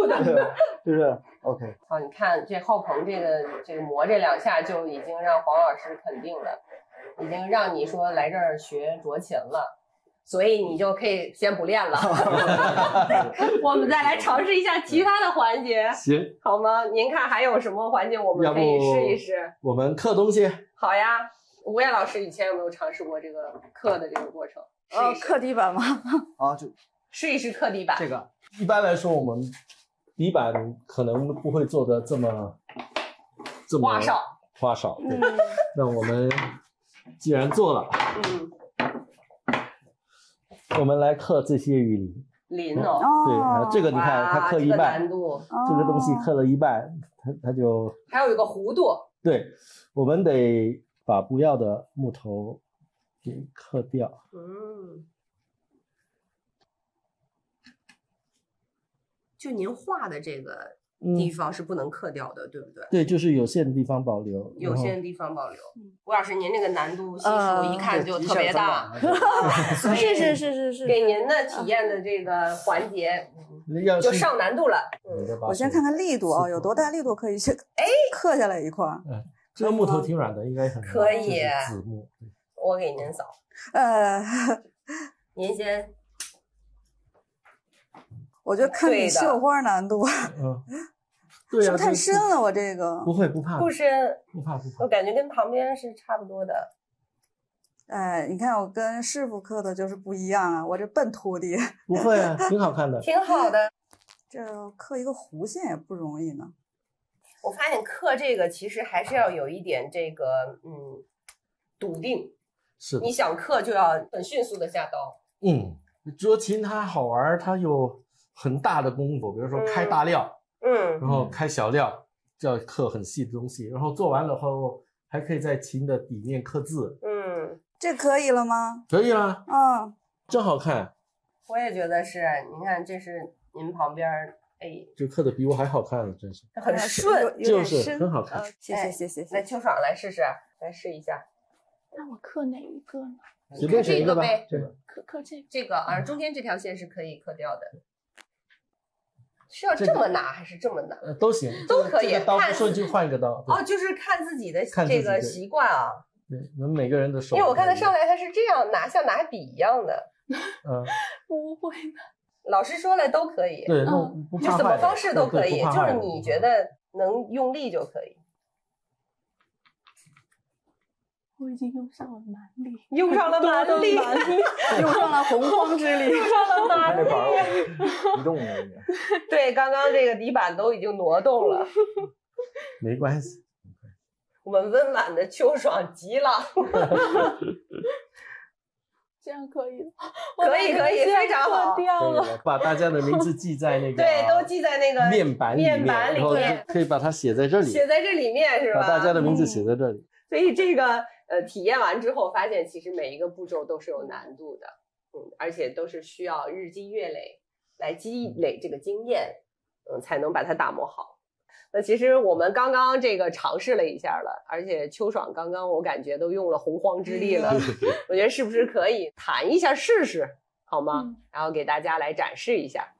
的， 就是 OK。 好，你看这郝鹏这个磨这2下就已经让黄老师肯定了，已经让你说来这儿学斫琴了，所以你就可以先不练了。我们再来尝试一下其他的环节， 行， 好吗？您看还有什么环节我们可以试一试？ 我们刻东西。 好呀，吴艳老师以前有没有尝试过这个刻的这个过程？ 刻地板吗？ 啊，就试一试刻地板。 这个一般来说，我们底板可能不会做的这么花哨。对，那我们既然做了，我们来刻这些雨林。 林哦， 对，这个你看，它刻一半， 难度， 这个东西刻了一半，它就还有一个弧度。对， 我们得把不要的木头给刻掉。 就您画的这个地方是不能刻掉的，对不对？ 对，就是有限的地方保留。 有限的地方保留。吴老师，您这个难度系数一看就特别大。 是。 给您的体验的这个环节就上难度了。 我先看看力度啊，有多大力度可以去刻下来一块。 这个木头挺软的，应该很可以。 紫木， 我给您扫。您先。 我觉得看比绣花难度， 对呀， 是不是太深了？我这个不会不怕， 不深， 不怕。 我感觉跟旁边是差不多的。 哎，你看我跟师傅刻的就是不一样啊，我这笨徒弟。 不会啊，挺好看的， 挺好的。 这刻一个弧线也不容易呢。 我发现刻这个其实还是要有一点这个笃定， 是你想刻就要很迅速的下刀。 斫琴它好玩，它有很大的功夫，比如说开大料，然后开小料，就要刻很细的东西，然后做完了后还可以在琴的底面刻字。 这可以了吗？ 可以啊，真好看。 我也觉得是，你看这是您旁边， 这刻的比我还好看了，真是很顺， 就是很好看。 谢谢。 来，秋爽来试试，来试一下。 那我刻哪一个呢？ 随便选一个吧。 刻这个中间这条线是可以刻掉的。是要这么拿还是这么拿？ 都行， 都可以。 这个刀不顺就换一个刀。 就是看自己的这个习惯啊。 对，我们每个人的手。 因为我看他上来他是这样拿，像拿笔一样的。 不会的。 老师说了都可以。 对， 就什么方式都可以，就是你觉得能用力就可以。 我已经用上了蛮力， 用上了蛮力， 用上了洪荒之力， 用上了蛮力。 移动了。 对，刚刚这个底板都已经挪动了。 没关系。 我们温婉的秋爽极了。 这样可以了， 可以，非常好。 掉了， 把大家的名字记在那个对，都记在那个面板里面，然后可以把它写在这里， 写在这里面是吧？ 把大家的名字写在这里。 所以这个体验完之后，发现其实每一个步骤都是有难度的，而且都是需要日积月累来积累这个经验，才能把它打磨好。那其实我们刚刚这个尝试了一下了，而且秋爽刚刚我感觉都用了洪荒之力了，我觉得是不是可以弹一下试试，好吗？然后给大家来展示一下。